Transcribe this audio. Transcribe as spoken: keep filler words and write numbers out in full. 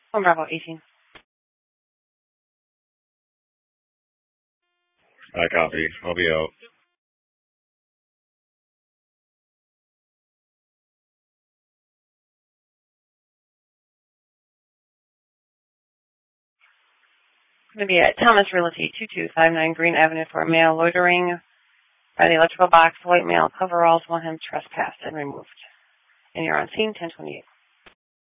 One Bravo eighteen. I copy. I'll be out. Going to be at Thomas Realty, two two five nine Green Avenue for a male loitering by the electrical box, white male coveralls, want him trespassed and removed. And you're on scene ten twenty-eight.